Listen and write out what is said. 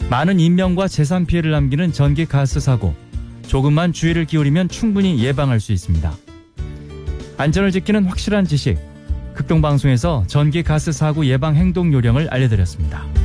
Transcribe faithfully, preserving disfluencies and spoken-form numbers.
많은 인명과 재산 피해를 남기는 전기가스 사고. 조금만 주의를 기울이면 충분히 예방할 수 있습니다. 안전을 지키는 확실한 지식. 극동방송에서 전기가스 사고 예방 행동 요령을 알려드렸습니다.